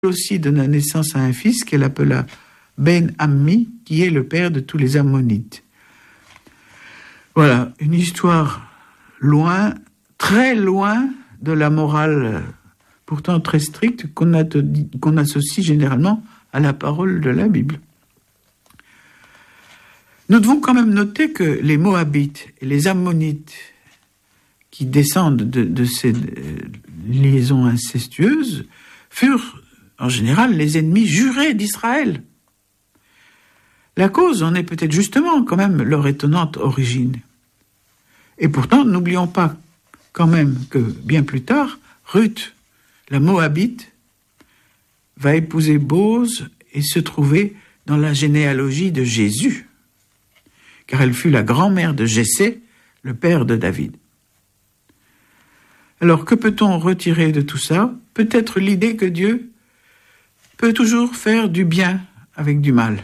aussi donna naissance à un fils qu'elle appela Ben-Ammi, qui est le père de tous les Ammonites. Voilà, une histoire loin, très loin de la morale pourtant très stricte qu'on associe généralement à la parole de la Bible. Nous devons quand même noter que les Moabites et les Ammonites, qui descendent de ces liaisons incestueuses, furent en général les ennemis jurés d'Israël. La cause en est peut-être justement quand même leur étonnante origine. Et pourtant, n'oublions pas quand même que bien plus tard, Ruth, la Moabite, va épouser Bose et se trouver dans la généalogie de Jésus, car elle fut la grand-mère de Jessé, le père de David. Alors, que peut-on retirer de tout ça ? Peut-être l'idée que Dieu peut toujours faire du bien avec du mal.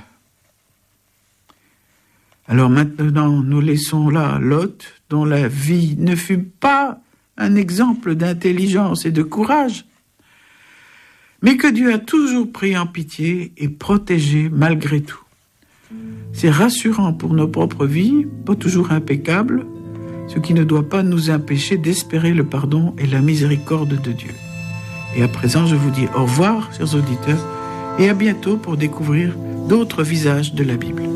Alors maintenant, nous laissons là Lot, dont la vie ne fut pas un exemple d'intelligence et de courage, mais que Dieu a toujours pris en pitié et protégé malgré tout. C'est rassurant pour nos propres vies, pas toujours impeccables, ce qui ne doit pas nous empêcher d'espérer le pardon et la miséricorde de Dieu. Et à présent, je vous dis au revoir, chers auditeurs, et à bientôt pour découvrir d'autres visages de la Bible.